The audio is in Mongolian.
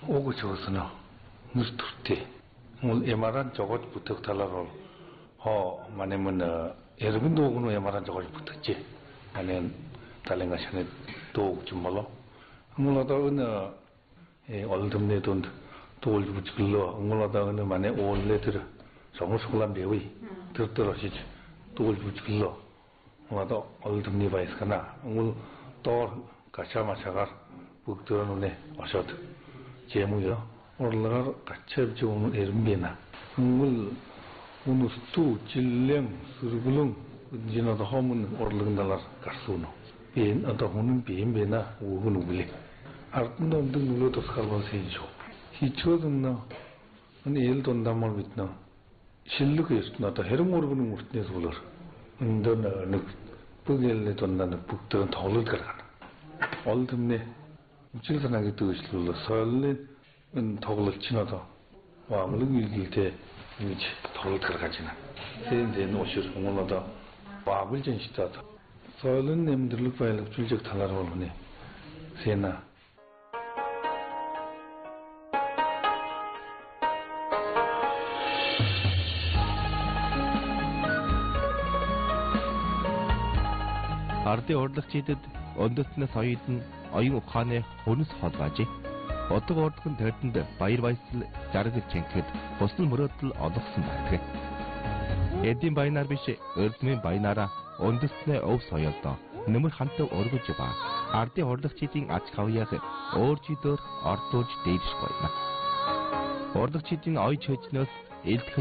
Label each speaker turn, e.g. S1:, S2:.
S1: 오고 저서는 누스투티 물 에마란 저것 부터 달라로 만에면 여러분도 오고는 에마란 저것 붙었지 아니 달랭가 샤네 도좀 말로 물어도 어느 얼듬네 돈 돌 붙을러 물어도 어느 만에 올레들 정수란 배우이 들더러시지 돌 붙을러 물어도 얼듬니 바이스가나 물또 가샤마샤가 북들어놓네 어셔도 제무요 올라가 같이 좀 에르미나 오늘 또 질량 수르글ung 지나다 하면 올라간다라 가수노 빈 어떤 호는 빈베나 오군 우글리 아르도 없는 또 살고 세죠 희초든나 아니 일도 남을 믿나 실력이 있으나 해를 모르는 무슨에서 불러 인도나 북엘에 돈다는 북들은 더를 가라 얼듬네 무칠선하게 뜨시러 설레는 더를 지나다 와 물은 일길 때 이제 더를 가라가지나 세인데 노시를 공원하다 와 물전 시다다 설은 nem들을 파일로 줄적 달라로 오네 세나
S2: Ардын урлагчидэд өндөртнөөс оюутан оюун ухааны хөрнөс холбаажээ. Одог ордгон тойртонд баяр баясгал зарагд чанхад бусдын мөрөөдөл олгосон байдаг. Эдийн баянаар биш өрдмийн баянаараа өндөртнөө өв соёлдоо нөмөр хамтаа өргөж ба ардын урлагчидын ач хавьяаг өөрчидээр ордуулж дээдсэх байна. Урлагчидын оюу чөчнөөс элдэх